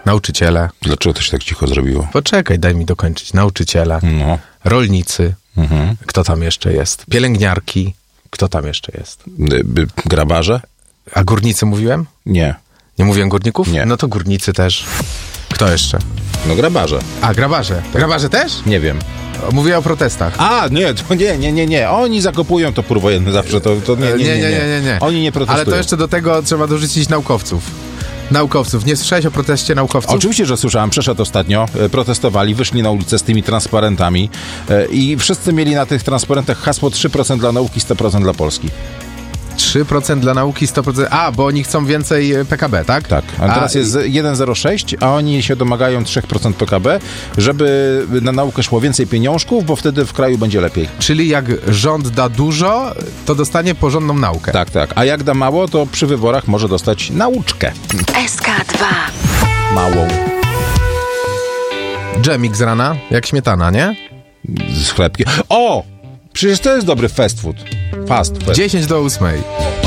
nauczyciele. Dlaczego to się tak cicho zrobiło? Poczekaj, daj mi dokończyć. Nauczyciele, No. rolnicy, kto tam jeszcze jest? Pielęgniarki, kto tam jeszcze jest? Grabarze? A górnicy mówiłem? Nie. Nie mówiłem górników? Nie. No to górnicy też. Kto jeszcze? No grabarze. A, grabarze. Grabarze też? Nie wiem. Mówię o protestach. A, nie, to nie. Oni zakopują topór wojenny zawsze, to nie. Oni nie protestują. Ale to jeszcze do tego trzeba dorzucić naukowców. Nie słyszałeś o proteście naukowców? Oczywiście, że słyszałem. Przeszedł ostatnio, protestowali, wyszli na ulicę z tymi transparentami i wszyscy mieli na tych transparentach hasło 3% dla nauki, 100% dla Polski. 3% dla nauki, 100%... A, bo oni chcą więcej PKB, tak? Tak, a teraz jest 1,06, a oni się domagają 3% PKB, żeby na naukę szło więcej pieniążków, bo wtedy w kraju będzie lepiej. Czyli jak rząd da dużo, to dostanie porządną naukę. Tak. A jak da mało, to przy wyborach może dostać nauczkę. SK2. Małą. Dżemik z rana, jak śmietana, nie? Z chlebkiem. O! Przecież to jest dobry fast food. 10 do 8.